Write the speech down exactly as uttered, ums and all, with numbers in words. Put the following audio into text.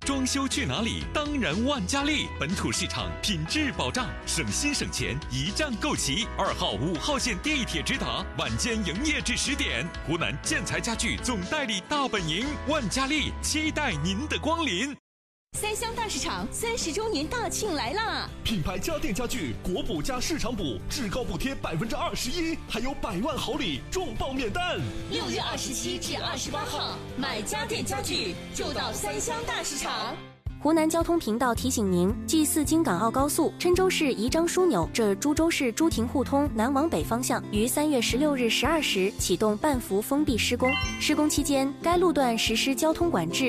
装修去哪里？当然万家丽，本土市场品质保障，省心省钱，一站购齐。二号、五号线地铁直达，晚间营业至十点。湖南建材家具总代理大本营，万家丽期待您的光临。 三湘大市场三十周年大庆来啦！ 品牌家电家具国补加市场补，至高补贴百分之二十一，还有百万好礼，重磅免单。 六月二十七至二十八号，买家电家具就到三湘大市场。 湖南交通频道提醒您：G 四京港澳高速郴州市宜章枢纽至株洲市朱亭互通南往北方向，于三月十六日十二时启动半幅封闭施工。施工期间，该路段实施交通管制。